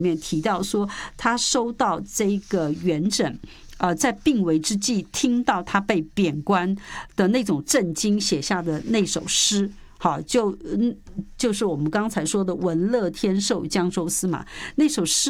里面提到说，他收到这个元稹在病危之际听到他被贬官的那种震惊写下的那首诗，好，就是我们刚才说的文乐天寿江州司马那首诗